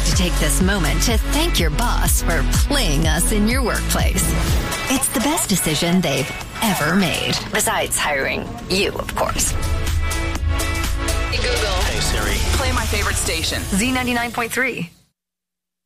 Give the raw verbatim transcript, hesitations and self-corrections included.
to take this moment to thank your boss for playing us in your workplace. It's the best decision they've ever made. Besides hiring you, of course. Hey, Google. Hey, Siri. Play my favorite station. Z ninety-nine point three.